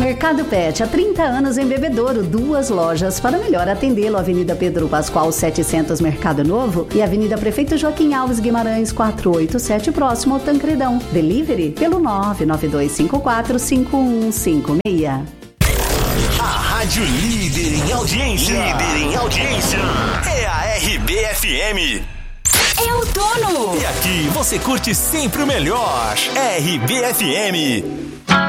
Mercado Pet, há 30 anos em Bebedouro, 2 lojas para melhor atendê-lo. Avenida Pedro Pascoal 700, Mercado Novo, e Avenida Prefeito Joaquim Alves Guimarães 487, próximo ao Tancredão. Delivery pelo 992545156. A Rádio Líder em Audiência. É a RBFM. É outono. E aqui você curte sempre o melhor. RBFM.